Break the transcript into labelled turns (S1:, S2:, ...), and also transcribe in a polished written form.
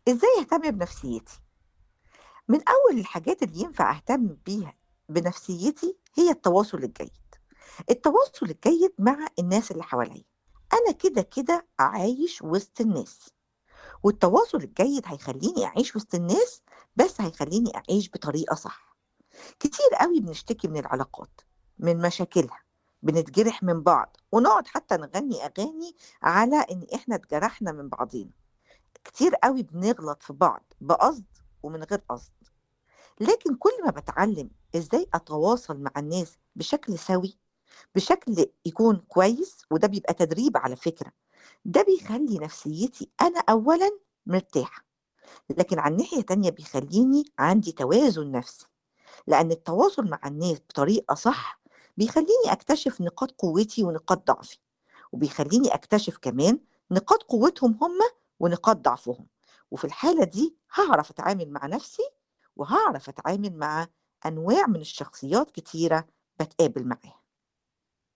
S1: إزاي أهتم بنفسيتي؟ من أول الحاجات اللي ينفع أهتم بيها بنفسيتي هي التواصل الجيد. التواصل الجيد مع الناس اللي حواليّا. أنا كده عايش وسط الناس، والتواصل الجيد هيخلّيني أعيش وسط الناس، بس هيخلّيني أعيش بطريقة صح. كتير أوي بنشتكي من العلاقات، من مشاكلها، بنتجرح من بعض، ونقعد حتى نغني أغاني على إن إحنا اتجرحنا من بعضينا. كتير أوي بنغلط في بعض بقصد ومن غير قصد. لكن كل ما باتعلم إزاي أتواصل مع الناس بشكل سَوِي، بشكل يكون كويس، وده بيبقى تدريب على فكرة، ده بيخلّي نفسيتي أنا أولًا مرتاحة، لكن على الناحية تانية بيخلّيني عندي توازن نفسي، لأن التواصل مع الناس بطريقة صح بيخلّيني أكتشف نقاط قوتي ونقاط ضعفي، وبيخلّيني أكتشف كمان نقاط قوتهم هم ونقاط ضعفهم، وفي الحالة دي هاعرف أتعامل مع نفسي، وهاعرف أتعامل مع أنواع من الشخصيات كتيرة باتقابل معاها.